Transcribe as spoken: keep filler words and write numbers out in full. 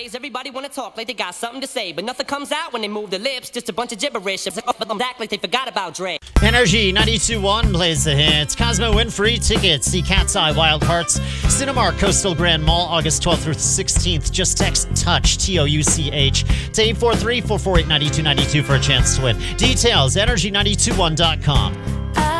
Nowadays, everybody wanna talk like they got something to say, but nothing comes out when they move their lips. Just a bunch of gibberish. But them act like they forgot about Dre. Energy ninety-two point one plays the hits. Cosmo win free tickets. See Cat's Eye Wild Hearts, Cinemark Coastal Grand Mall, August twelfth through sixteenth. Just text TOUCH, T O U C H, to eight four three, four four eight, nine two nine two for a chance to win. Details, energy nine two one dot com.